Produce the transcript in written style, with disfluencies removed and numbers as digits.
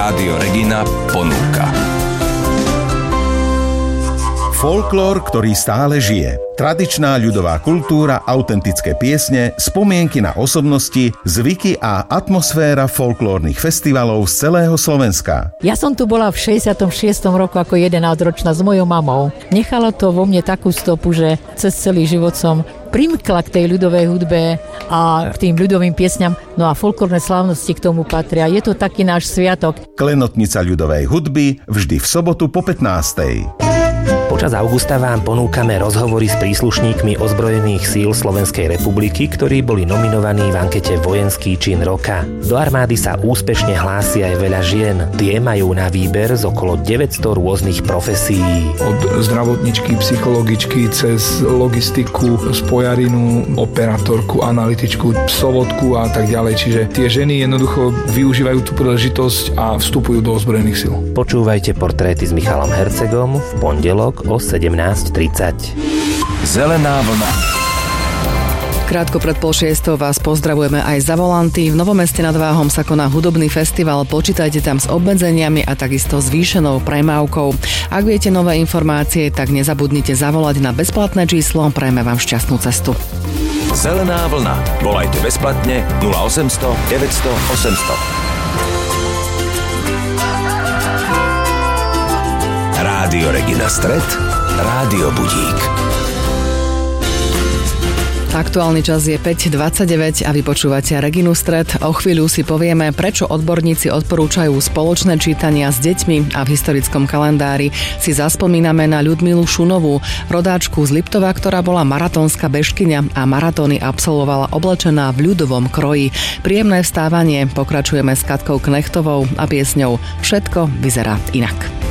Rádio Regina ponúka. Folklór, ktorý stále žije. Tradičná ľudová kultúra, autentické piesne, spomienky na osobnosti, zvyky a atmosféra folklórnych festivalov z celého Slovenska. Ja som tu bola v 66. roku ako 11-ročná s mojou mamou. Nechala to vo mne takú stopu, že cez celý život som primkla k tej ľudovej hudbe a k tým ľudovým piesňam. No a folklórne slávnosti k tomu patria. Je to taký náš sviatok. Klenotnica ľudovej hudby vždy v sobotu po 15. Počas augusta vám ponúkame rozhovory s príslušníkmi ozbrojených síl Slovenskej republiky, ktorí boli nominovaní v ankete Vojenský čin roka. Do armády sa úspešne hlási aj veľa žien. Tie majú na výber z okolo 900 rôznych profesií. Od zdravotničky, psychologičky cez logistiku, spojarinu, operatorku, analytičku, psovodku a tak ďalej. Čiže tie ženy jednoducho využívajú tú príležitosť a vstupujú do ozbrojených síl. Počúvajte portréty s Michalom Hercegom v pondelok o 17:30. Zelená vlna. Krátko pred 5:30 vás pozdravujeme aj za volanty. V Novom Meste nad Váhom sa koná hudobný festival. Počítajte tam s obmedzeniami a takisto zvýšenou premávkou. Ak viete nové informácie, tak nezabudnite zavolať na bezplatné číslo. Prajme vám šťastnú cestu. Zelená vlna. Volajte bezplatne 0800 900 800. Rádio Regina Stred, Rádio Budík. Aktuálny čas je 5:29 a vy počúvate Reginu Stred. O chvíľu si povieme, prečo odborníci odporúčajú spoločné čítania s deťmi a v historickom kalendári si zaspomíname na Ľudmilu Šunovú, rodáčku z Liptova, ktorá bola maratónska bežkyňa a maratóny absolvovala oblečená v ľudovom kroji. Príjemné vstávanie, pokračujeme s Katkou Knechtovou a piesňou Všetko vyzerá inak.